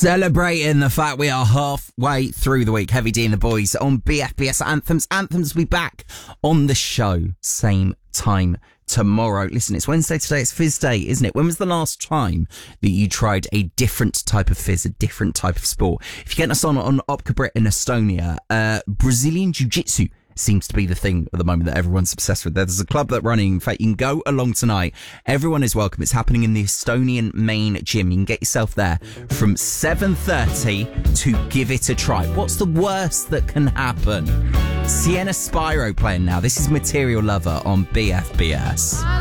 Celebrating the fact we are halfway through the week. Heavy D and the boys on BFBS Anthems. Anthems will be back on the show same time tomorrow. Listen, it's Wednesday today. It's Fizz Day, isn't it? When was the last time that you tried a different type of fizz, a different type of sport? If you're getting us on Opka Brit in Estonia, Brazilian Jiu-Jitsu seems to be the thing at the moment that everyone's obsessed with. There's a club that's running. In fact, you can go along tonight. Everyone is welcome. It's happening in the Estonian main gym. You can get yourself there from 7:30 to give it a try. What's the worst that can happen? Sienna Spyro playing now. This is Material Lover on BFBS.